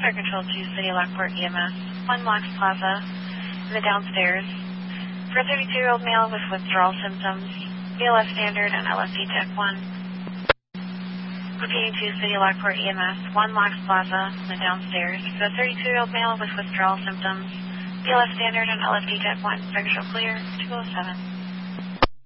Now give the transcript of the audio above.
Center Control 2, City Lockport EMS, 1 Locks Plaza, in the downstairs, for a 32-year-old male with withdrawal symptoms, BLS Standard and LFD Tech 1. Repeating to City Lockport EMS, 1 Locks Plaza, in the downstairs, for a 32-year-old male with withdrawal symptoms, BLS Standard and LFD Tech 1. Center Control clear, 207.